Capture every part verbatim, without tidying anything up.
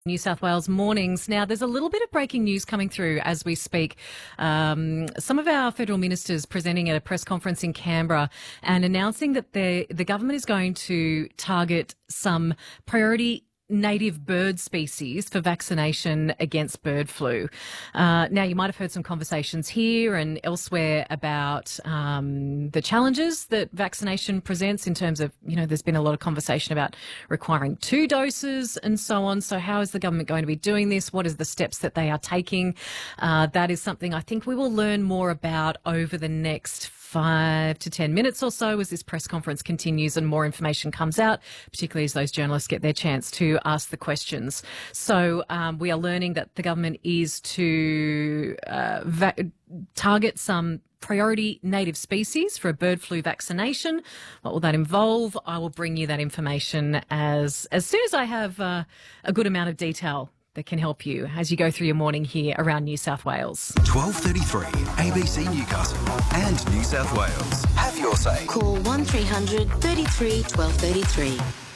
New South Wales mornings. Now, there's a little bit of breaking news coming through as we speak. Um, some of our federal ministers presenting at a press conference in Canberra and announcing that the the government is going to target some priority native bird species for vaccination against bird flu. Uh, now, you might have heard some conversations here and elsewhere about um, the challenges that vaccination presents in terms of, you know, there's been a lot of conversation about requiring two doses and so on. So how is the government going to be doing this? What are the steps that they are taking? Uh, that is something I think we will learn more about over the next five to ten minutes or so as this press conference continues and more information comes out, particularly as those journalists get their chance to ask the questions. So um, we are learning that the government is to uh, va- target some priority native species for a bird flu vaccination. What will that involve? I will bring you that information as, as soon as I have uh, a good amount of detail that can help you as you go through your morning here around New South Wales. twelve thirty-three A B C Newcastle and New South Wales. Have your say. Call one three hundred thirty-three twelve thirty-three.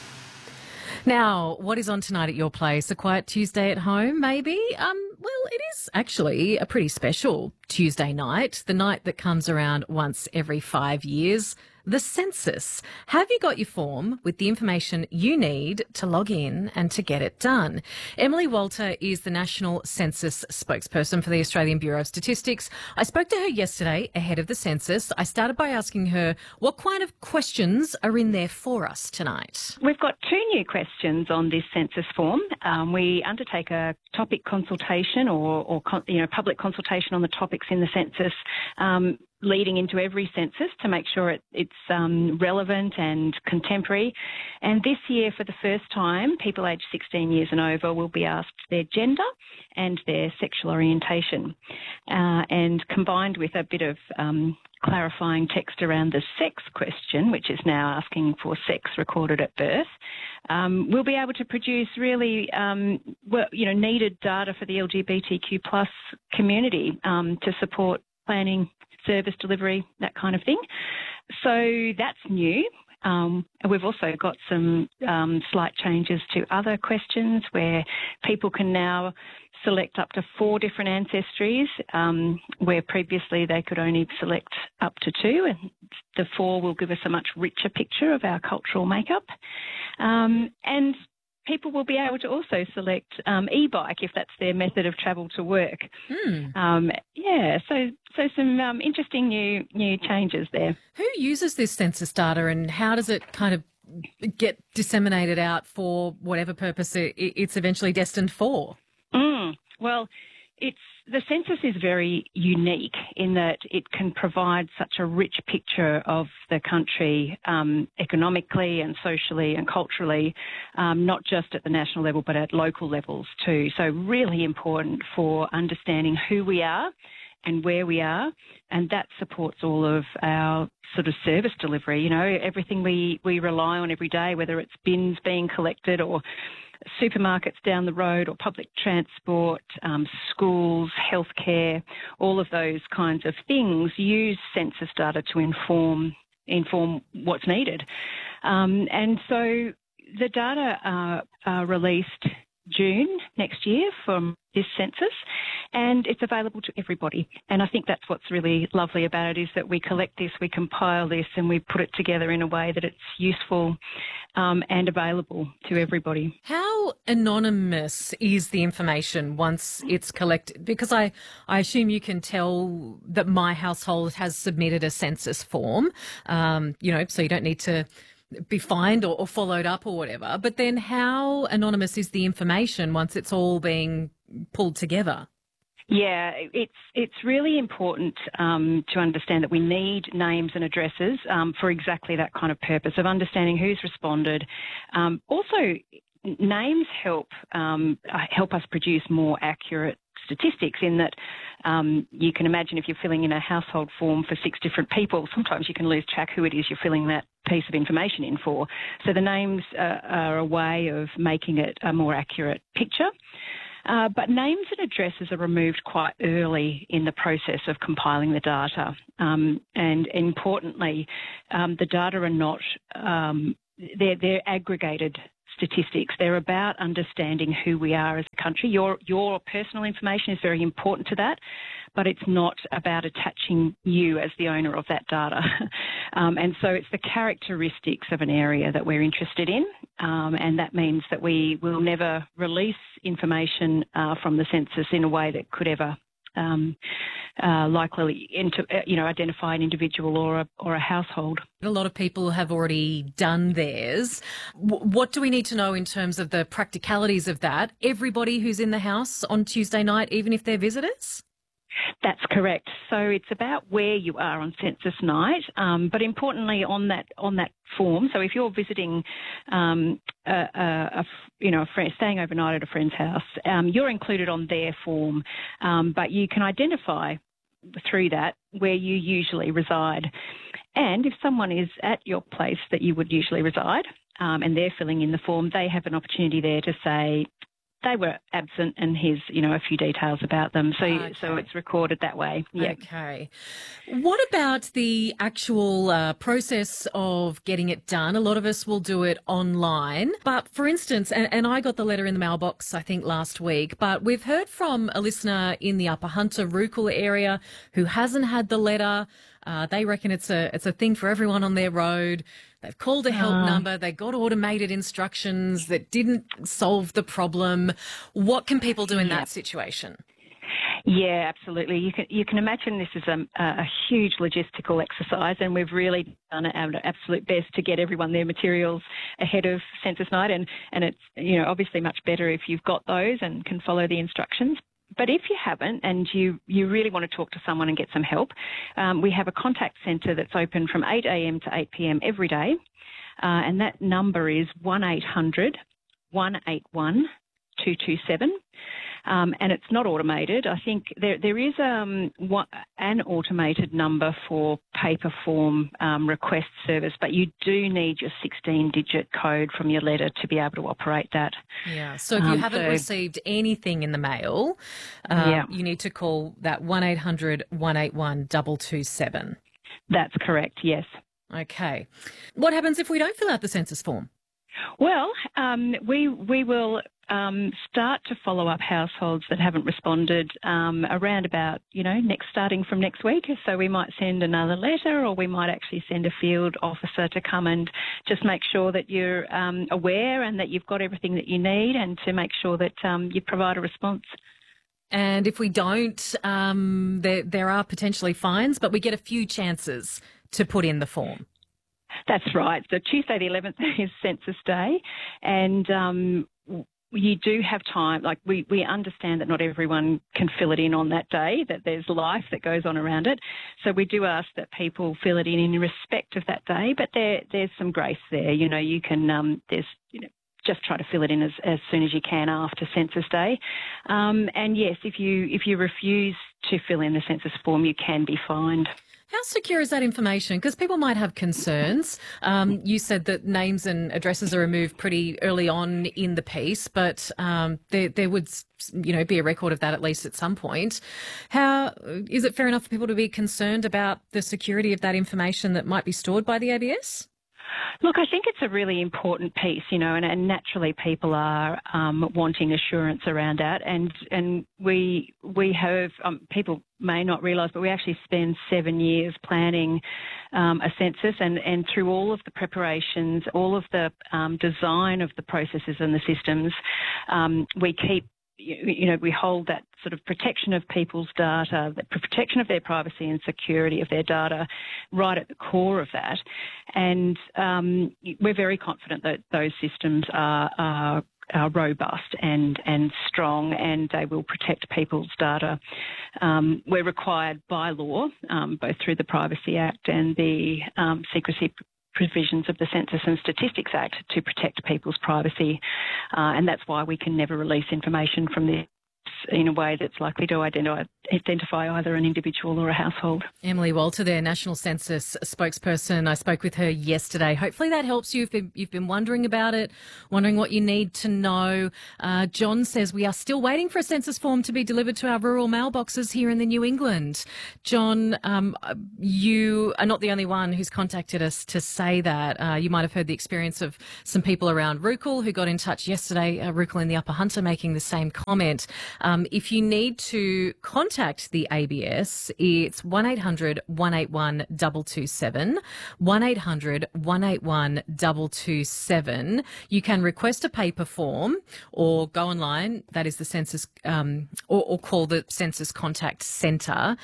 Now, what is on tonight at your place? A quiet Tuesday at home, maybe? Um, well, it is actually a pretty special Tuesday night, the night that comes around once every five years. The census. Have you got your form with the information you need to log in and to get it done? Emily Walter is the National Census spokesperson for the Australian Bureau of Statistics. I spoke to her yesterday ahead of the census. I started by asking her what kind of questions are in there for us tonight. We've got two new questions on this census form. Um, we undertake a topic consultation or, or you know, public consultation on the topics in the census um, leading into every census to make sure it, it's um, relevant and contemporary. And this year, for the first time, people aged sixteen years and over will be asked their gender and their sexual orientation. Uh, and combined with a bit of um, clarifying text around the sex question, which is now asking for sex recorded at birth, um, we'll be able to produce really, um, well, you know, needed data for the L G B T Q plus community um, to support planning, service delivery, that kind of thing. So that's new. Um, we've also got some um, slight changes to other questions where people can now select up to four different ancestries, um, where previously they could only select up to two, and the four will give us a much richer picture of our cultural makeup. Um, and people will be able to also select um, e-bike if that's their method of travel to work. Hmm. Um, yeah, so so some um, interesting new new changes there. Who uses this census data and how does it kind of get disseminated out for whatever purpose it, it's eventually destined for? Mm, well, it's the census is very unique in that it can provide such a rich picture of the country um, economically and socially and culturally, um, not just at the national level but at local levels too. So really important for understanding who we are and where we are, and that supports all of our sort of service delivery, you know, everything we, we rely on every day, whether it's bins being collected or supermarkets down the road or public transport, um, schools, healthcare, all of those kinds of things use census data to inform inform what's needed. Um, and so the data are, are released June next year from this census, and it's available to everybody. And I think that's what's really lovely about it, is that we collect this, we compile this, and we put it together in a way that it's useful um, and available to everybody. How anonymous is the information once it's collected? Because I, I assume you can tell that my household has submitted a census form, um, you know, so you don't need to be fined or, or followed up or whatever. But then how anonymous is the information once it's all being pulled together? Yeah, it's it's really important um, to understand that we need names and addresses um, for exactly that kind of purpose of understanding who's responded. Um, also, names help um, help us produce more accurate statistics in that um, you can imagine if you're filling in a household form for six different people, sometimes you can lose track who it is you're filling that piece of information in for. So the names uh, are a way of making it a more accurate picture. Uh, but names and addresses are removed quite early in the process of compiling the data. Um, and importantly, um, the data are not, um, they're, they're aggregated statistics. They're about understanding who we are as a country. Your your personal information is very important to that, but it's not about attaching you as the owner of that data. um, and so it's the characteristics of an area that we're interested in, um, and that means that we will never release information uh, from the census in a way that could ever Um, uh, likely into, uh, you know, identify an individual or a, or a household. A lot of people have already done theirs. W- what do we need to know in terms of the practicalities of that? Everybody who's in the house on Tuesday night, even if they're visitors? That's correct. So it's about where you are on census night, um, but importantly on that on that form. So if you're visiting, um, a, a, a, you know, a friend, staying overnight at a friend's house, um, you're included on their form, um, but you can identify through that where you usually reside. And if someone is at your place that you would usually reside, um, and they're filling in the form, they have an opportunity there to say they were absent and here's, you know, a few details about them. So Okay. so it's recorded that way. Yeah. Okay. What about the actual uh, process of getting it done? A lot of us will do it online. But for instance, and, and I got the letter in the mailbox, I think, last week, but we've heard from a listener in the Upper Hunter, Rookel area who hasn't had the letter. Uh, they reckon it's a it's a thing for everyone on their road. They've called a help Uh. number. They got automated instructions that didn't solve the problem. What can people do in Yeah. that situation? Yeah, absolutely. You can you can imagine this is a, a huge logistical exercise, and we've really done our absolute best to get everyone their materials ahead of census night, and, and it's, you know, obviously much better if you've got those and can follow the instructions. But if you haven't and you, you really want to talk to someone and get some help, um, we have a contact centre that's open from eight a.m. to eight p.m. every day, uh, and that number is one eight hundred, one eight one, two two seven. Um, and it's not automated. I think there there is um, one, an automated number for paper form um, request service, but you do need your sixteen-digit code from your letter to be able to operate that. Yeah. So if you Um, haven't so- received anything in the mail, uh, Yeah. you need to call that one eight hundred, one eight one, two two seven. That's correct, yes. Okay. What happens if we don't fill out the census form? Well, um, we we will um, start to follow up households that haven't responded um, around about, you know, next starting from next week. So we might send another letter, or we might actually send a field officer to come and just make sure that you're um, aware and that you've got everything that you need, and to make sure that um, you provide a response. And if we don't, um, there there are potentially fines, but we get a few chances to put in the form. That's right. So Tuesday the eleventh is Census Day, and um, you do have time. Like we, we understand that not everyone can fill it in on that day, that there's life that goes on around it. So we do ask that people fill it in in respect of that day, but there there's some grace there. You know, you can, um, there's, you know, just try to fill it in as, as soon as you can after Census Day. Um, and yes, if you if you refuse to fill in the census form, you can be fined. How secure is that information? Because people might have concerns. Um, you said that names and addresses are removed pretty early on in the piece, but um, there, there would, you know, be a record of that at least at some point. How is it fair enough for people to be concerned about the security of that information that might be stored by the A B S? Look, I think it's a really important piece, you know, and, and naturally people are um, wanting assurance around that. And and we we have, um, people may not realise, but we actually spend seven years planning um, a census, and, and through all of the preparations, all of the um, design of the processes and the systems, um, we keep you know, we hold that sort of protection of people's data, the protection of their privacy and security of their data right at the core of that. And um, we're very confident that those systems are, are, are robust and, and strong, and they will protect people's data. Um, we're required by law, um, both through the Privacy Act and the um, secrecy provisions of the Census and Statistics Act, to protect people's privacy, uh, and that's why we can never release information from the in a way that's likely to identify, identify either an individual or a household. Emily Walter there, National Census spokesperson. I spoke with her yesterday. Hopefully that helps you if you've been wondering about it, wondering what you need to know. Uh, John says we are still waiting for a census form to be delivered to our rural mailboxes here in the New England. John, um, you are not the only one who's contacted us to say that. Uh, you might have heard the experience of some people around Rookel who got in touch yesterday, uh, Rookel in the Upper Hunter, making the same comment. Um, if you need to contact the A B S, it's one eight hundred, one eight one, two two seven, one eight hundred, one eight one, two two seven. You can request a paper form or go online, that is the census, um, or, or call the Census Contact Centre.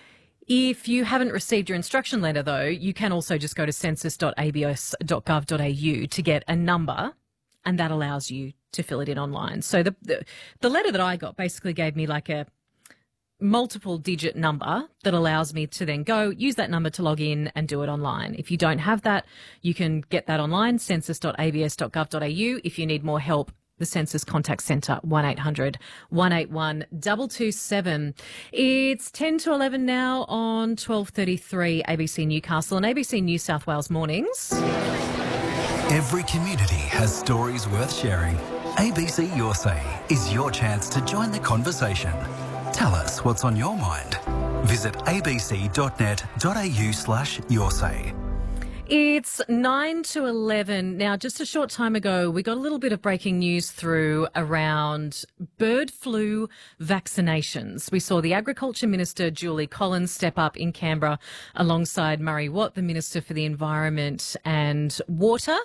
If you haven't received your instruction letter, though, you can also just go to census dot a b s dot gov dot a u to get a number, and that allows you to fill it in online. So the, the the letter that I got basically gave me like a multiple digit number that allows me to then go use that number to log in and do it online. If you don't have that, you can get that online, census dot a b s dot gov dot a u. If you need more help, the Census Contact Centre, one eight hundred, one eight one, two two seven. It's ten to eleven now on twelve thirty-three A B C Newcastle and A B C New South Wales Mornings. Every community has stories worth sharing. A B C Your Say is your chance to join the conversation. Tell us what's on your mind. Visit abc dot net dot a u slash your say. It's nine to eleven. Now, just a short time ago, we got a little bit of breaking news through around bird flu vaccinations. We saw the Agriculture Minister, Julie Collins, step up in Canberra alongside Murray Watt, the Minister for the Environment and Water.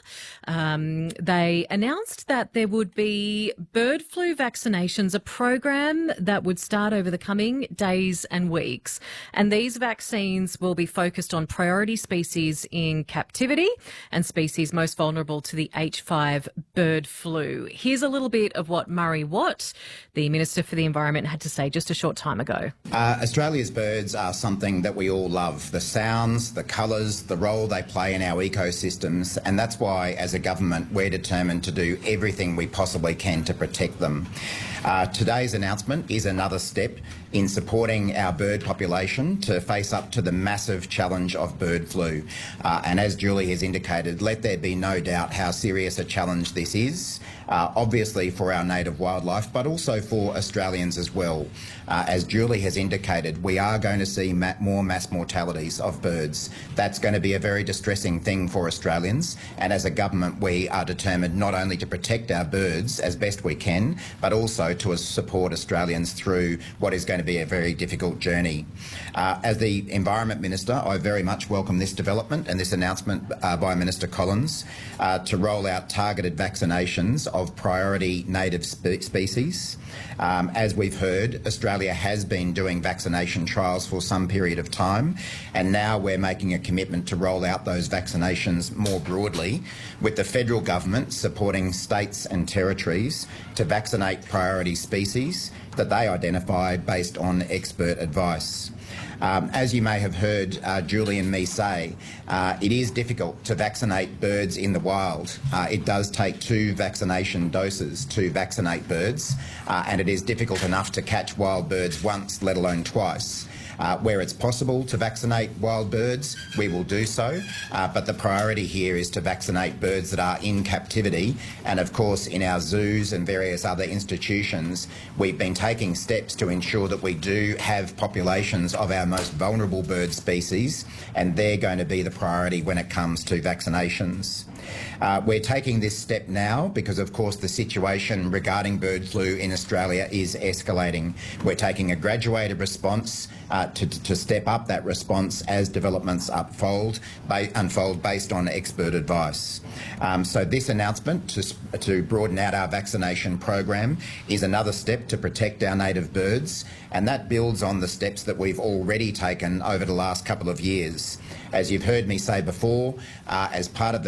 Um, they announced that there would be bird flu vaccinations, a program that would start over the coming days and weeks. And these vaccines will be focused on priority species in captivity and species most vulnerable to the H five bird flu. Here's a little bit of what Murray Watt, the Minister for the Environment, had to say just a short time ago. Uh, Australia's birds are something that we all love. The sounds, the colours, the role they play in our ecosystems, and that's why, as a government, we're determined to do everything we possibly can to protect them. Uh, today's announcement is another step in supporting our bird population to face up to the massive challenge of bird flu. Uh, and as Julie has indicated, let there be no doubt how serious a challenge this is, uh, obviously for our native wildlife, but also for Australians as well. Uh, as Julie has indicated, we are going to see ma- more mass mortalities of birds. That's going to be a very distressing thing for Australians, and as a government we are determined not only to protect our birds as best we can, but also to support Australians through what is going to be a very difficult journey. Uh, as the Environment Minister, I very much welcome this development and this announcement uh, by Minister Collins uh, to roll out targeted vaccinations of priority native spe- species. Um, as we've heard, Australia has been doing vaccination trials for some period of time, and now we're making a commitment to roll out those vaccinations more broadly, with the federal government supporting states and territories to vaccinate priority species that they identify based on expert advice. Um, as you may have heard uh, Julie and me say, uh, it is difficult to vaccinate birds in the wild. Uh, it does take two vaccination doses to vaccinate birds, uh, and it is difficult enough to catch wild birds once, let alone twice. Uh, where it's possible to vaccinate wild birds, we will do so, uh, but the priority here is to vaccinate birds that are in captivity. And of course, in our zoos and various other institutions, we've been taking steps to ensure that we do have populations of our most vulnerable bird species, and they're going to be the priority when it comes to vaccinations. Uh, we're taking this step now because, of course, the situation regarding bird flu in Australia is escalating. We're taking a graduated response uh, to, to step up that response as developments unfold, ba- unfold based on expert advice. Um, so this announcement to, to broaden out our vaccination program is another step to protect our native birds, and that builds on the steps that we've already taken over the last couple of years. As you've heard me say before, uh, as part of the government's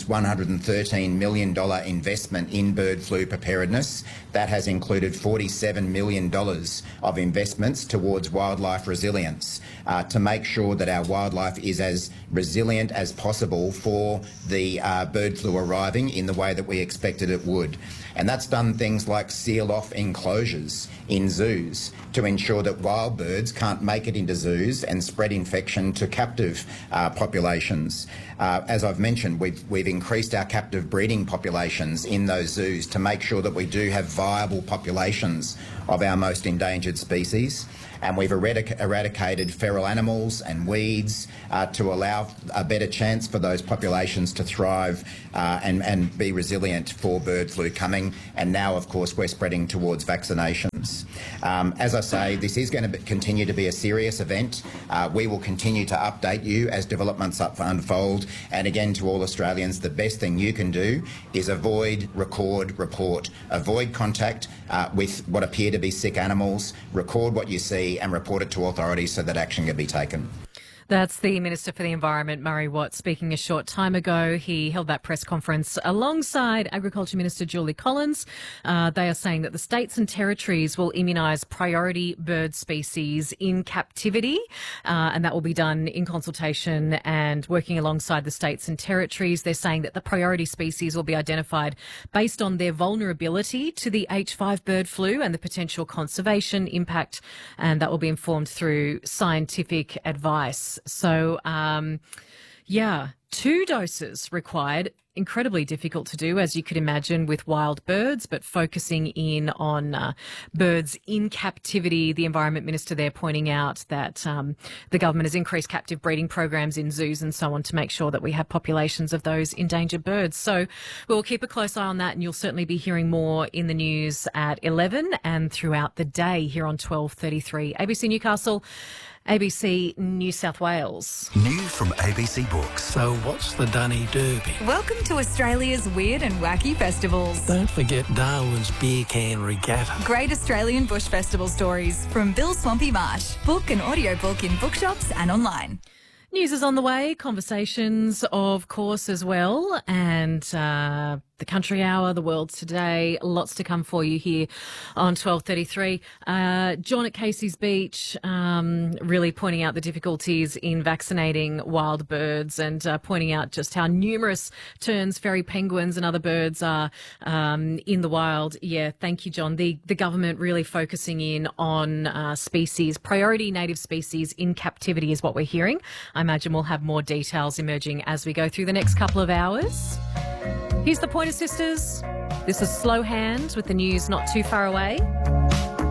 government's one hundred thirteen million dollars investment in bird flu preparedness. That has included forty-seven million dollars of investments towards wildlife resilience uh, to make sure that our wildlife is as resilient as possible for the uh, bird flu arriving in the way that we expected it would. And that's done things like seal off enclosures in zoos to ensure that wild birds can't make it into zoos and spread infection to captive uh, populations. Uh, as I've mentioned, we've, we've increased our captive breeding populations in those zoos to make sure that we do have viable populations of our most endangered species. And we've eradic- eradicated feral animals and weeds uh, to allow a better chance for those populations to thrive uh, and, and be resilient for bird flu coming. And now, of course, we're spreading towards vaccinations. Um, as I say, this is going to be, continue to be a serious event. Uh, we will continue to update you as developments up unfold. And again, to all Australians, the best thing you can do is avoid, record, report. Avoid contact uh, with what appear to be sick animals. Record what you see and report it to authorities so that action can be taken. That's the Minister for the Environment, Murray Watt, speaking a short time ago. He held that press conference alongside Agriculture Minister Julie Collins. Uh, they are saying that the states and territories will immunise priority bird species in captivity, uh, and that will be done in consultation and working alongside the states and territories. They're saying that the priority species will be identified based on their vulnerability to the H five bird flu and the potential conservation impact, and that will be informed through scientific advice. So, um, yeah, two doses required. Incredibly difficult to do, as you could imagine, with wild birds, but focusing in on uh, birds in captivity. The Environment Minister there pointing out that um, the government has increased captive breeding programs in zoos and so on to make sure that we have populations of those endangered birds. So we'll keep a close eye on that, and you'll certainly be hearing more in the news at eleven and throughout the day here on twelve thirty-three. A B C Newcastle, A B C New South Wales. New from A B C Books. So what's the Dunny Derby? Welcome to Australia's weird and wacky festivals. Don't forget Darwin's Beer Can Regatta. Great Australian Bush Festival stories from Bill Swampy Marsh. Book an audiobook in bookshops and online. News is on the way, conversations, of course, as well, and uh, the Country Hour, the World Today, lots to come for you here on twelve thirty-three. Uh, John at Casey's Beach um, really pointing out the difficulties in vaccinating wild birds and uh, pointing out just how numerous terns, fairy penguins and other birds are um, in the wild. Yeah, thank you, John. The, the government really focusing in on uh, species, priority native species in captivity is what we're hearing. I imagine we'll have more details emerging as we go through the next couple of hours. Here's the Pointer Sisters. This is Slow Hands with the news not too far away.